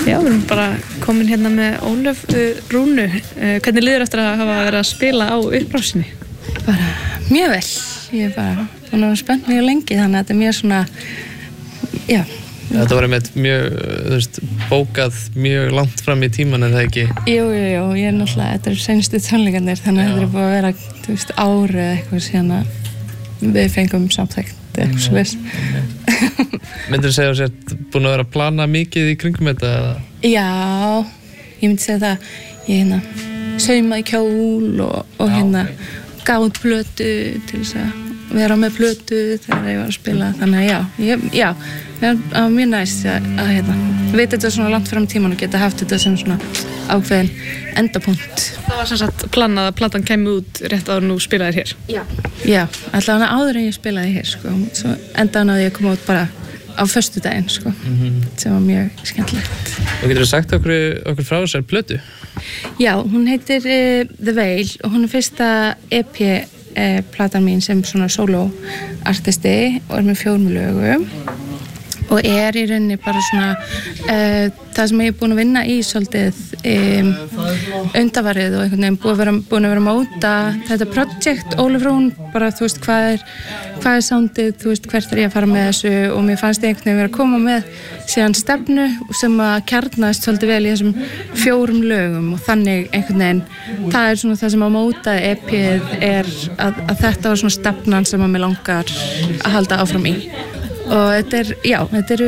Já, við erum bara komin hérna með Ólöf Rúnu. Hvernig líður eftir að hafa verið að spila á upprásinni? Bara mjög vel. Ég er bara búin að vera spennt mjög lengi, þannig að þetta er mjög svona, já. Þetta var með mjög, bókað mjög langt fram í tíman, er það ekki? Jú, ég er náttúrulega, þetta er seinustu tónleikarnir, þannig að þetta er búin að vera, ári eða eitthvað síðan að við fengum samþykkt eitthvað svo veist. Myndirðu segja að þú ert búin að vera að plana mikið í kringum þetta? Já, ég myndi segja það. Ég saumaði kjól og gaf út plötu til þess að vera með plötu þegar ég var að spila. Þannig að já, það var mjög næst að veit þetta svona langt fram í tíman og geta haft þetta sem svona ákveðin endapunkt. Það var sem sagt planað að platan kæmi út rétt áður nú spilaðir hér? Já, allavega áður en ég spilaði hér, sko. Svo endaði að ég kom út bara á föstudaginn, sko, sem var mjög skemmtilegt. Og geturðu sagt okkur frá þessari plötu? Já, hún heitir The Veil og hún er fyrsta EP-platan mín sem svona solo-artisti og er með 4 lögum og er í rauninni bara svona það sem ég er búin að vinna í svolítið undanfarið og einhvern veginn búin að vera að móta þetta projekt, Ólöf Rún, bara þú veist hvað er soundið, þú veist hvert er ég að fara með þessu og mér fannst ég einhvern veginn vera að koma með síðan stefnu sem að kjarnast svolítið vel í þessum 4 lögum og þannig einhvern veginn, það er svona það sem að móta EP-ið er að þetta var svona stefnan sem að mér langar að halda áfram í. Og þetta eru